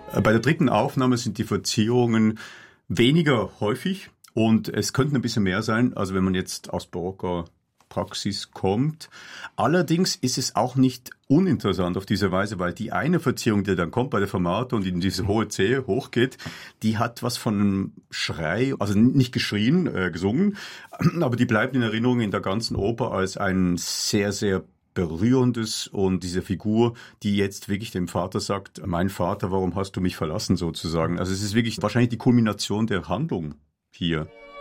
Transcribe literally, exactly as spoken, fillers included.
Bei der dritten Aufnahme sind die Verzierungen weniger häufig und es könnten ein bisschen mehr sein, also wenn man jetzt aus barocker Praxis kommt. Allerdings ist es auch nicht uninteressant auf diese Weise, weil die eine Verzierung, die dann kommt bei der Fermata und in diese hohe C hochgeht, die hat was von einem Schrei, also nicht geschrien, äh, gesungen, aber die bleibt in Erinnerung in der ganzen Oper als ein sehr, sehr berührendes und diese Figur, die jetzt wirklich dem Vater sagt, mein Vater, warum hast du mich verlassen sozusagen. Also es ist wirklich wahrscheinlich die Kulmination der Handlung hier.